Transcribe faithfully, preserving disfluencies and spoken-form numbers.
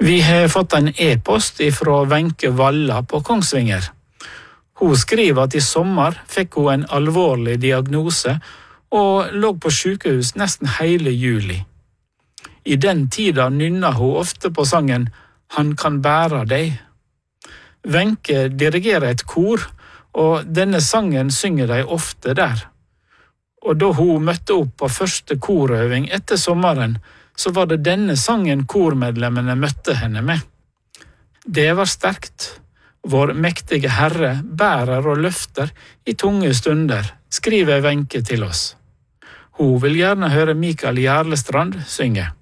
Vi har fått en e-post fra Wenche Valla på Kongsvinger. Hun skriver at i sommer fikk hun en alvorlig diagnose og lå på sykehus nesten hele juli. I den tida nynner hun ofte på sangen «Han kan bære deg». Wenche dirigerer et kor, og denne sangen synger de ofte der. Og da hun møtte opp på første korøving etter sommeren, så var det denne sangen kormedlemmene møtte henne med. Det var sterkt. Vår mektige Herre bærer og løfter i tunge stunder, skriver Wenche til oss. Hun vil gjerne høre Mikael Jarlestrand synge.